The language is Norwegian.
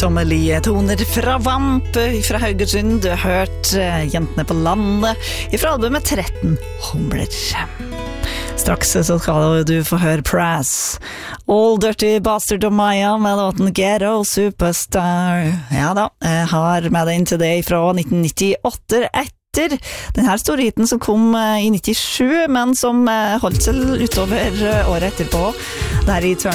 Sommerlige toner fra Vamp fra Haugesund. Du har hørt Jentene på landet fra albumet 13 humler. Straks så skal du få høre Prass, All Dirty Bastard og Maya med låten Ghetto Superstar. Ja da, jeg har med deg inn til deg fra 1998 etter den her store hiten som kom i 97, men som holdt seg utover året etterpå. Det her i